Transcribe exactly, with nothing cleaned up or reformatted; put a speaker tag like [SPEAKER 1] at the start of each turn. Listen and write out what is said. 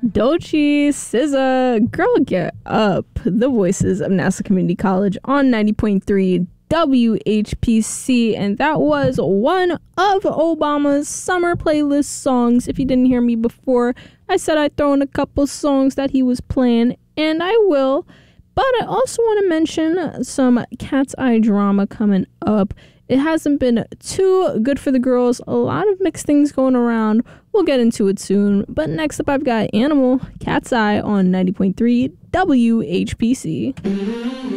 [SPEAKER 1] Doechii, S Z A, Girl Get Up, the voices of Nassau Community College on ninety point three W H P C, and that was one of Obama's summer playlist songs. If you didn't hear me before, I said I'd throw in a couple songs that he was playing, and I will. But I also want to mention some Cat's Eye drama coming up. It hasn't been too good for the girls. A lot of mixed things going around. We'll get into it soon. But next up, I've got Animal, Cat's Eye on ninety point three W H P C.